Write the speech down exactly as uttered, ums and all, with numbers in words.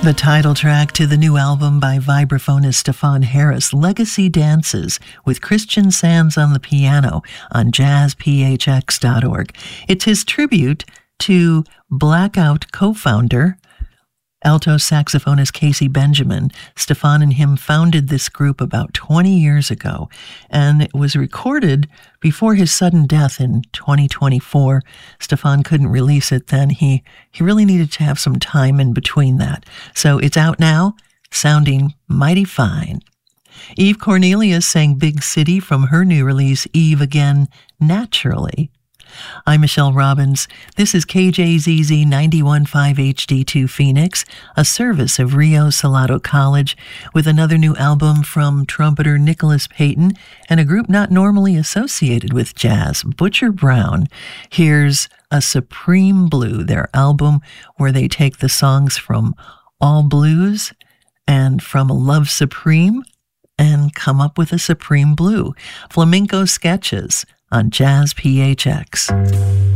The title track to the new album by vibraphonist Stefan Harris, Legacy Dances, with Christian Sands on the piano on jazz p h x dot org. It's his tribute to Blackout co-founder, alto saxophonist Casey Benjamin. Stefan and him founded this group about twenty years ago, and it was recorded before his sudden death in twenty twenty-four. Stefan couldn't release it then. He, he really needed to have some time in between that. So it's out now, sounding mighty fine. Eve Cornelius sang Big City from her new release, Eve Again, Naturally. I'm Michelle Robbins. This is K J Z Z ninety-one point five H D two Phoenix, a service of Rio Salado College, with another new album from trumpeter Nicholas Payton and a group not normally associated with jazz, Butcher Brown. Here's A Supreme Blue, their album where they take the songs from All Blues and from Love Supreme and come up with a Supreme Blue. Flamenco Sketches on Jazz P H X.